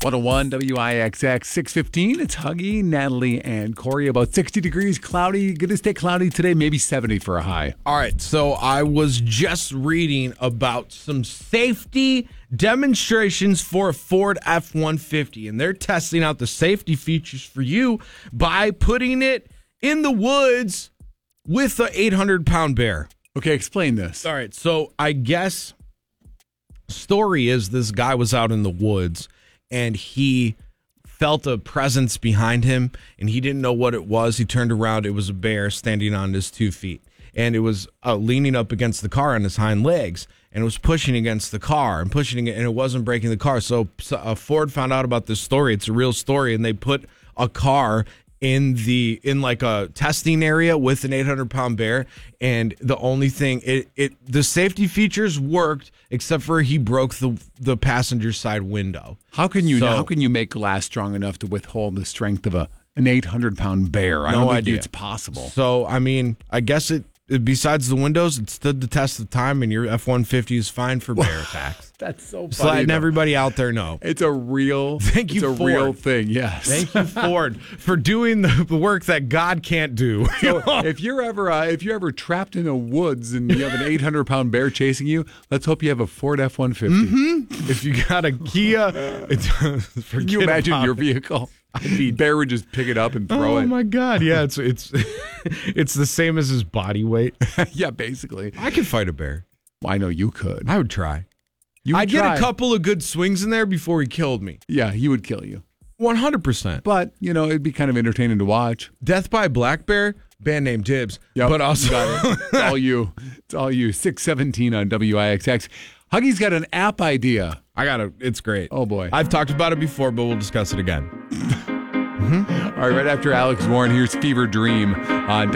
101 WIXX 615. It's Huggy, Natalie, and Corey. About 60 degrees, cloudy. Going to stay cloudy today, maybe 70 for a high. All right, so I was just reading about some safety demonstrations for a Ford F-150, and they're testing out the safety features for you by putting it in the woods with an 800-pound bear. Okay, explain this. All right, so I guess story is this guy was out in the woods, and he felt a presence behind him, and he didn't know what it was. He turned around. It was a bear standing on his 2 feet, and it was leaning up against the car on his hind legs, and it was pushing against the car and pushing it, and it wasn't breaking the car. So Ford found out about this story. It's a real story, and they put a car in like a testing area with an 800-pound bear, and the only thing the safety features worked except for he broke the passenger side window. How can you make glass strong enough to withhold the strength of an 800-pound bear? I don't think it's possible. So I mean, I guess besides the windows, it stood the test of time, and your F-150 is fine for bear attacks. That's so funny. Just letting everybody out there know. It's a real real thing, yes. Thank you, Ford, for doing the work that God can't do. So if you're ever trapped in the woods and you have an 800-pound bear chasing you, let's hope you have a Ford F-150. Mm-hmm. If you got a Kia, can you imagine your vehicle? Bear would just pick it up and throw it. Oh my God! Yeah, it's it's the same as his body weight. Yeah, basically. I could fight a bear. Well, I know you could. I would try. I'd get a couple of good swings in there before he killed me. Yeah, he would kill you. 100%. But, it'd be kind of entertaining to watch. Death by Black Bear, band name Dibs. Yep, but also got it. It's all you. It's all you. 617 on WIXX. Huggy's got an app idea. It's great. Oh, boy. I've talked about it before, but we'll discuss it again. All right, right after Alex Warren, here's Fever Dream on